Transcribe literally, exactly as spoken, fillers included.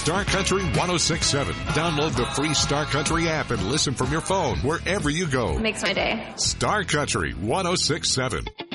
Star Country one oh six point seven. Download the free Star Country app and listen from your phone wherever you go. Makes my day. Star Country one oh six point seven.